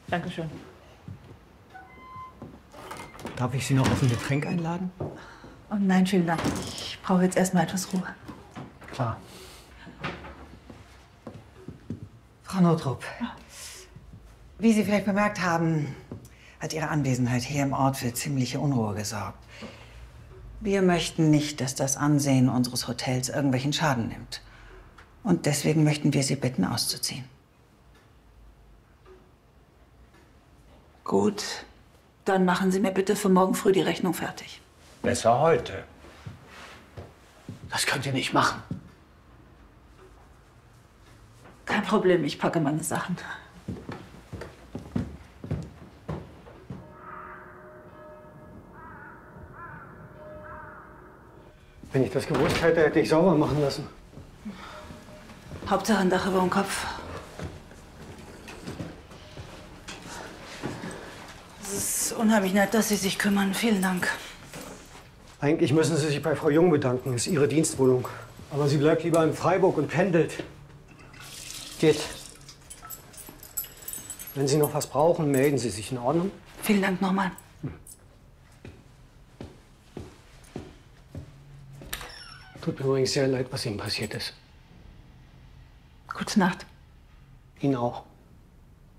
Dankeschön. Darf ich Sie noch auf ein Getränk einladen? Oh nein, vielen Dank. Ich brauche jetzt erstmal etwas Ruhe. Klar. Frau Nottrup, wie Sie vielleicht bemerkt haben, hat Ihre Anwesenheit hier im Ort für ziemliche Unruhe gesorgt. Wir möchten nicht, dass das Ansehen unseres Hotels irgendwelchen Schaden nimmt. Und deswegen möchten wir Sie bitten, auszuziehen. Gut, dann machen Sie mir bitte für morgen früh die Rechnung fertig. Besser heute. Das könnt ihr nicht machen. Kein Problem, ich packe meine Sachen. Wenn ich das gewusst hätte, hätte ich sauber machen lassen. Hauptsache ein Dach über dem Kopf. Es ist unheimlich nett, dass Sie sich kümmern. Vielen Dank. Eigentlich müssen Sie sich bei Frau Jung bedanken. Das ist Ihre Dienstwohnung. Aber sie bleibt lieber in Freiburg und pendelt. Geht. Wenn Sie noch was brauchen, melden Sie sich. In Ordnung? Vielen Dank nochmal. Tut mir übrigens sehr leid, was Ihnen passiert ist. Gute Nacht. Ihnen auch.